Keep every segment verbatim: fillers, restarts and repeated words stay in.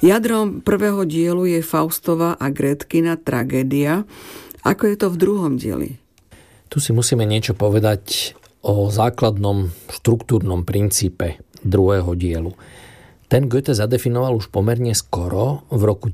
Jadrom prvého dielu je Faustova a Gretkina tragédia. Ako je to v druhom dieli? Tu si musíme niečo povedať o základnom štruktúrnom princípe druhého dielu. Ten Goethe zadefinoval už pomerne skoro, v roku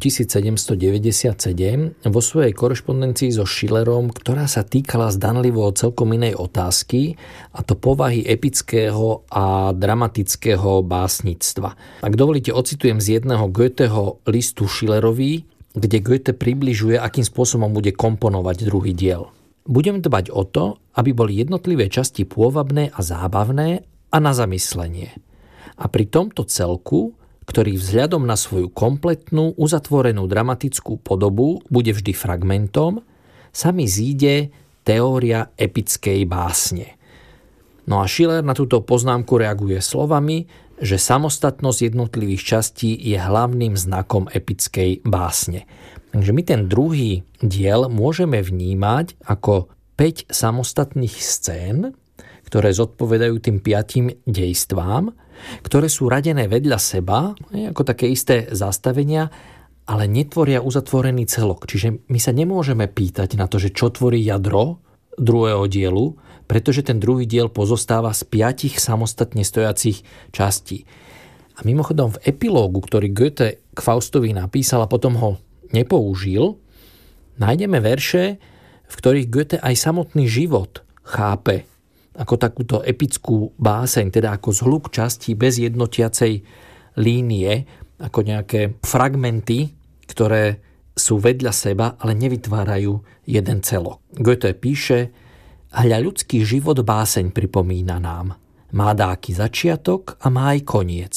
tisícsedemstodeväťdesiatsedem, vo svojej korešpondencii so Schillerom, ktorá sa týkala zdanlivo celkom inej otázky, a to povahy epického a dramatického básnictva. Ak dovolíte, ocitujem z jedného Goetheho listu Schillerovi, kde Goethe približuje, akým spôsobom bude komponovať druhý diel. Budem dbať o to, aby boli jednotlivé časti pôvabné a zábavné a na zamyslenie. A pri tomto celku, ktorý vzhľadom na svoju kompletnú, uzatvorenú dramatickú podobu bude vždy fragmentom, sa mi zíde teória epickej básne. No a Schiller na túto poznámku reaguje slovami, že samostatnosť jednotlivých častí je hlavným znakom epickej básne. Takže my ten druhý diel môžeme vnímať ako päť samostatných scén, ktoré zodpovedajú tým piatim dejstvám, ktoré sú radené vedľa seba, ako také isté zastavenia, ale netvoria uzatvorený celok. Čiže my sa nemôžeme pýtať na to, že čo tvorí jadro druhého dielu, pretože ten druhý diel pozostáva z piatich samostatne stojacích častí. A mimochodom v epilógu, ktorý Goethe k Faustovi napísal a potom ho nepoužil, nájdeme verše, v ktorých Goethe aj samotný život chápe ako takúto epickú báseň, teda ako zhluk častí bez jednotiacej línie, ako nejaké fragmenty, ktoré sú vedľa seba, ale nevytvárajú jeden celok. Goethe píše: hľa ľudský život báseň pripomína nám. Má dáky začiatok a má aj koniec.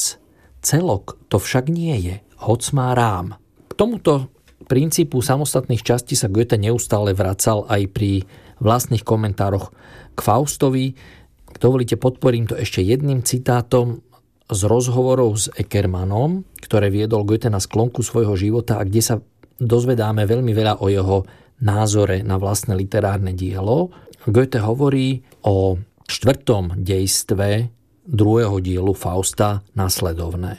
Celok to však nie je, hoc má rám. K tomuto princípu samostatných častí sa Goethe neustále vracal aj pri vlastných komentároch k Faustovi. Ak dovolíte, podporím to ešte jedným citátom z rozhovorov s Eckermannom, ktoré viedol Goethe na sklonku svojho života a kde sa dozvedáme veľmi veľa o jeho názore na vlastné literárne dielo. Goethe hovorí o štvrtom dejstve druhého dielu Fausta nasledovné.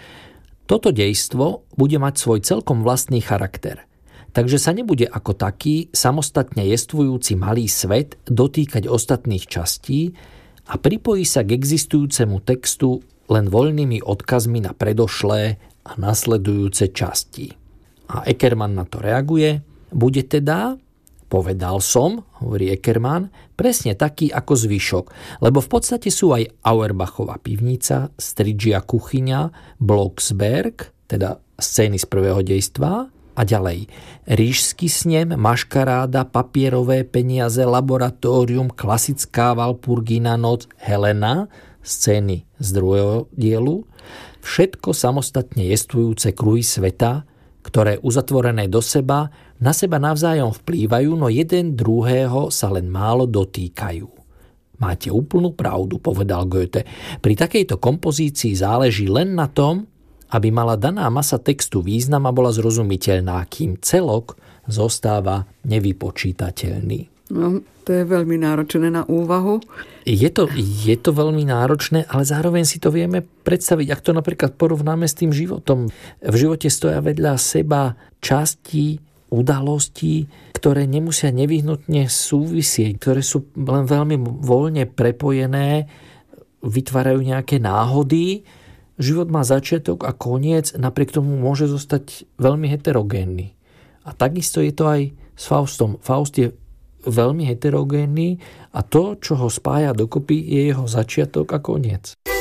Toto dejstvo bude mať svoj celkom vlastný charakter. Takže sa nebude ako taký samostatne jestvujúci malý svet dotýkať ostatných častí a pripojí sa k existujúcemu textu len voľnými odkazmi na predošlé a nasledujúce časti. A Eckermann na to reaguje: bude teda, povedal som, hovorí Eckermann, presne taký ako zvyšok, lebo v podstate sú aj Auerbachova pivnica, Strigia kuchyňa, Blocksberg, teda scény z prvého dejstva, a ďalej Ríšsky snem, maškaráda, papierové peniaze, laboratórium, klasická Walpurgina noc, Helena, scény z druhého dielu, všetko samostatne jestvujúce kruhy sveta, ktoré uzatvorené do seba, na seba navzájom vplývajú, no jeden druhého sa len málo dotýkajú. Máte úplnú pravdu, povedal Goethe. Pri takejto kompozícii záleží len na tom, aby mala daná masa textu význam a bola zrozumiteľná, kým celok zostáva nevypočítateľný. No, to je veľmi náročné na úvahu. Je to, je to veľmi náročné, ale zároveň si to vieme predstaviť, ak to napríklad porovnáme s tým životom. V živote stoja vedľa seba časti, udalostí, ktoré nemusia nevyhnutne súvisieť, ktoré sú len veľmi voľne prepojené, vytvárajú nejaké náhody. Život má začiatok a koniec, napriek tomu môže zostať veľmi heterogénny. A takisto je to aj s Faustom. Faust je veľmi heterogénny a to, čo ho spája dokopy, je jeho začiatok a koniec.